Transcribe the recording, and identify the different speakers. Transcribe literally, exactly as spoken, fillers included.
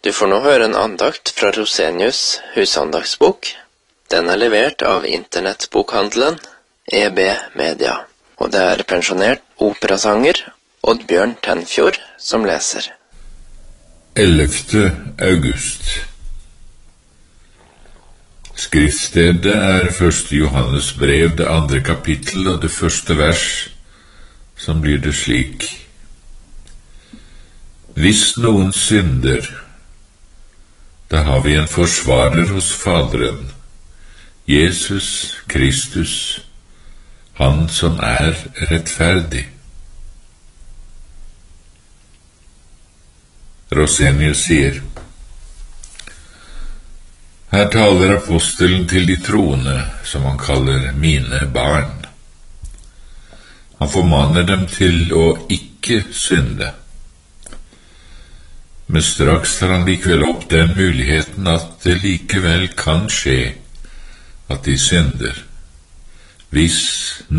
Speaker 1: Du får nå høre en andakt fra Rosenius husandagsbok. Den er levert av internettbokhandelen E B Media, og det er pensjonert operasanger Oddbjørn Tenfjord som leser.
Speaker 2: ellevte august. Skriftstedet er første Johannes brev, det andre kapittel og det første vers, som blir det slik. Hvis noen synder, da har vi en forsvarer hos Faderen, Jesus Kristus, han som er rettferdig. Rosenius sier, her taler apostelen til de troende, som han kaller mine barn. Han formaner dem til å ikke synde. Men straks tar han likevel opp den muligheten at det likevel kan skje at de synder, hvis